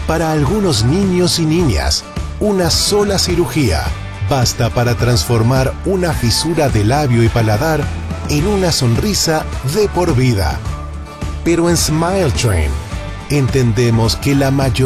Para algunos niños y niñas, una sola cirugía basta para transformar una fisura de labio y paladar en una sonrisa de por vida. Pero en Smile Train entendemos que la mayoría